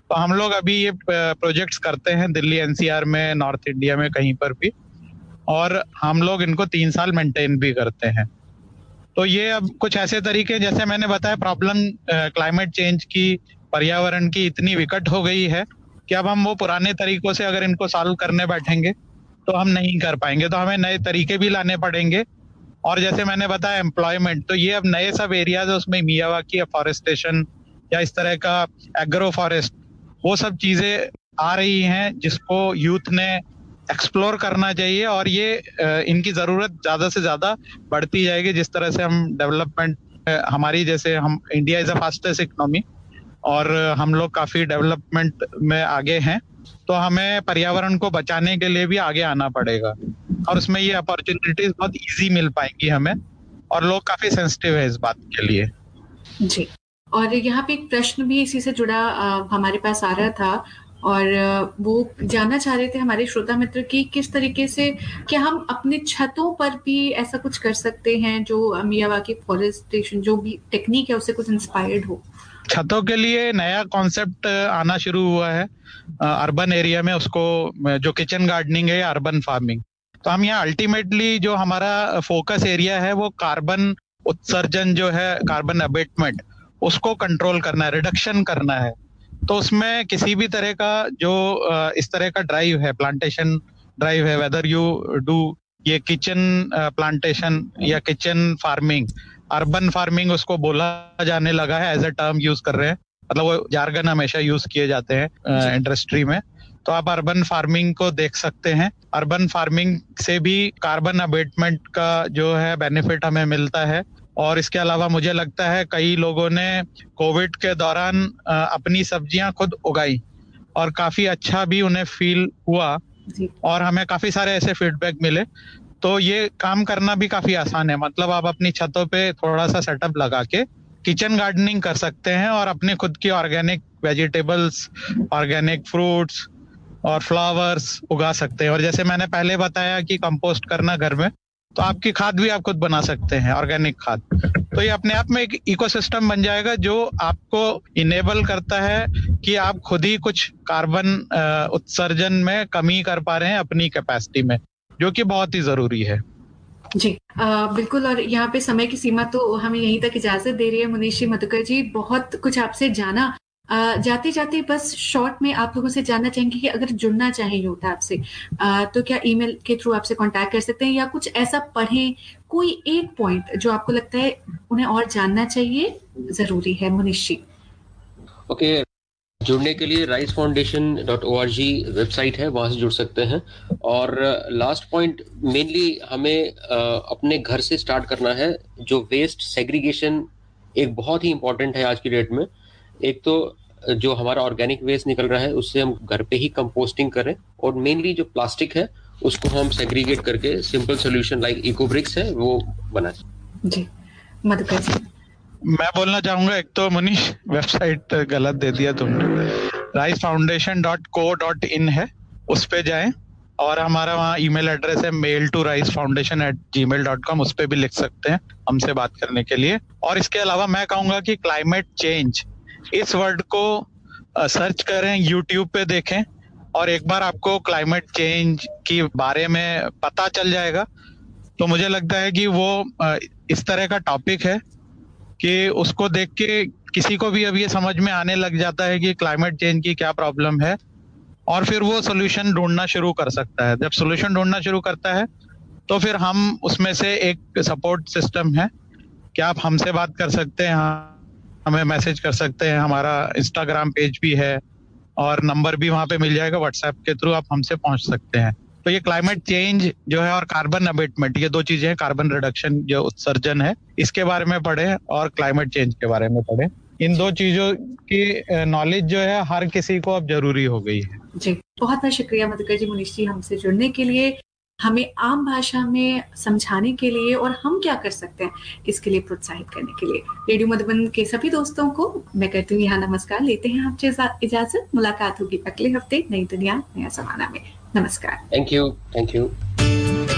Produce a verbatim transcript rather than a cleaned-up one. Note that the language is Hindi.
तो हम लोग अभी ये प्रोजेक्ट्स करते हैं दिल्ली, एनसीआर में, नॉर्थ इंडिया में कहीं पर भी, और हम लोग इनको तीन साल मेंटेन भी करते हैं। तो ये अब कुछ ऐसे तरीके, जैसे मैंने बताया, प्रॉब्लम क्लाइमेट चेंज की, पर्यावरण की इतनी विकट हो गई है कि अब हम वो पुराने तरीकों से अगर इनको सॉल्व करने बैठेंगे तो हम नहीं कर पाएंगे, तो हमें नए तरीके भी लाने पड़ेंगे। और जैसे मैंने बताया एम्प्लॉयमेंट, तो ये अब नए सब एरियाज, उसमें मियावाकी फॉरेस्टेशन या इस तरह का एग्रो फॉरेस्ट, वो सब चीजें आ रही हैं जिसको यूथ ने एक्सप्लोर करना चाहिए, और ये इनकी जरूरत ज्यादा से ज्यादा बढ़ती जाएगी जिस तरह से हम डेवलपमेंट, हमारी जैसे हम India is a fastest economy और हम लोग काफी डेवलपमेंट में आगे हैं, तो हमें पर्यावरण को बचाने के लिए भी आगे आना पड़ेगा, और उसमें ये अपॉर्चुनिटीज बहुत इजी मिल पाएंगी हमें, और लोग काफी सेंसिटिव है इस बात के लिए। जी, और यहाँ पे एक प्रश्न भी इसी से जुड़ा आ, हमारे पास आ रहा था, और वो जानना चाह रहे थे हमारे श्रोता मित्र की किस तरीके से क्या हम अपने छतों पर भी ऐसा कुछ कर सकते हैं जो मियावाकी फॉरेस्टेशन जो भी टेक्निक है उससे कुछ इंस्पायर्ड हो। छतों के लिए नया कॉन्सेप्ट आना शुरू हुआ है अर्बन एरिया में, उसको जो किचन गार्डनिंग है, अर्बन फार्मिंग। तो हम यहाँ अल्टीमेटली जो हमारा फोकस एरिया है वो कार्बन उत्सर्जन जो है, कार्बन अबेटमेंट, उसको कंट्रोल करना है, रिडक्शन करना है। तो उसमें किसी भी तरह का जो इस तरह का ड्राइव है, प्लांटेशन ड्राइव है, वेदर यू डू ये किचन प्लांटेशन या किचन फार्मिंग, अर्बन फार्मिंग उसको बोला जाने लगा है, एज अ टर्म यूज कर रहे हैं, मतलब वो जार्गन हमेशा यूज किए जाते हैं इंडस्ट्री में। तो आप अर्बन फार्मिंग को देख सकते हैं। अर्बन फार्मिंग से भी कार्बन अबेटमेंट का जो है बेनिफिट हमें मिलता है। और इसके अलावा मुझे लगता है कई लोगों ने कोविड के दौरान अपनी सब्जियां खुद उगाई और काफी अच्छा भी उन्हें फील हुआ, और हमें काफी सारे ऐसे फीडबैक मिले। तो ये काम करना भी काफी आसान है, मतलब आप अपनी छतों पे थोड़ा सा सेटअप लगा के किचन गार्डनिंग कर सकते हैं और अपने खुद की ऑर्गेनिक वेजिटेबल्स, ऑर्गेनिक फ्रूट्स और फ्लावर्स उगा सकते हैं। और जैसे मैंने पहले बताया कि कंपोस्ट करना घर में, तो आपकी खाद भी आप खुद बना सकते हैं, ऑर्गेनिक खाद। तो ये अपने आप में एक इकोसिस्टम बन जाएगा जो आपको इनेबल करता है कि आप खुद ही कुछ कार्बन उत्सर्जन में कमी कर पा रहे हैं अपनी कैपेसिटी में, जो कि बहुत ही जरूरी है। जी आ, बिल्कुल। और यहाँ पे समय की सीमा तो हमें यहीं तक इजाजत दे रही है। मुनीश मधुकर जी, बहुत कुछ आपसे जाना। आ, जाते जाते बस शॉर्ट में आप लोगों से जानना चाहेंगे कि अगर जुड़ना चाहे यूथ आपसे आ, तो क्या ईमेल के थ्रू आपसे कांटेक्ट कर सकते हैं, या कुछ ऐसा पढ़ें, कोई एक पॉइंट जो आपको लगता है उन्हें और जानना चाहिए, जरूरी है। मुनीश जी। ओके, जुड़ने के लिए rise foundation dot O R G website है, वहां से जुड़ सकते हैं। और लास्ट पॉइंट, मेनली हमें अपने घर से स्टार्ट करना है। जो वेस्ट सेग्रीगेशन एक बहुत ही इंपॉर्टेंट है आज की डेट में। एक तो जो हमारा ऑर्गेनिक वेस्ट निकल रहा है उससे हम घर पे ही कंपोस्टिंग करें, और मेनली जो प्लास्टिक है उसको हम सेग्रीगेट करके simple solution like eco bricks है वो बनाए। जी, मधुकर जी। मैं बोलना चाहूंगा, एक तो मुनीश वेबसाइट गलत दे दिया तुमने, rise foundation dot co dot in है, उस पे जाएं, और हमारा वहाँ ईमेल एड्रेस है mail to rise foundation eight ji mail dot com, उस पे भी लिख सकते हैं हमसे बात करने के लिए। और इसके अलावा मैं कहूंगा कि क्लाइमेट चेंज इस वर्ड को सर्च करें, यूट्यूब पे देखें, और एक बार आपको क्लाइमेट चेंज के बारे में पता चल जाएगा। तो मुझे लगता है कि वो इस तरह का टॉपिक है कि उसको देख के किसी को भी अब ये समझ में आने लग जाता है कि क्लाइमेट चेंज की क्या प्रॉब्लम है, और फिर वो सोल्यूशन ढूंढना शुरू कर सकता है। जब सोल्यूशन ढूंढना शुरू करता है तो फिर हम उसमें से एक सपोर्ट सिस्टम है कि आप हमसे बात कर सकते हैं, हमें मैसेज कर सकते हैं, हमारा इंस्टाग्राम पेज भी है और नंबर भी वहां पे मिल जाएगा, व्हाट्सएप के थ्रू आप हमसे पहुंच सकते हैं। तो ये क्लाइमेट चेंज जो है और कार्बन अबेटमेंट, ये दो चीजें हैं, कार्बन रिडक्शन जो उत्सर्जन है इसके बारे में पढ़े और क्लाइमेट चेंज के बारे में पढ़े। इन दो चीजों की नॉलेज जो है हर किसी को अब जरूरी हो गई है। जी, बहुत बहुत शुक्रिया मधुकर जी, मुनीश जी, हमसे जुड़ने के लिए, हमें आम भाषा में समझाने के लिए, और हम क्या कर सकते हैं इसके लिए प्रोत्साहित करने के लिए। रेडियो मधुबन के सभी दोस्तों को मैं कहती हूँ यहाँ नमस्कार, लेते हैं आपसे इजाजत। मुलाकात होगी अगले हफ्ते नई दुनिया नया जमाना में। नमस्कार। Thank you. Thank you.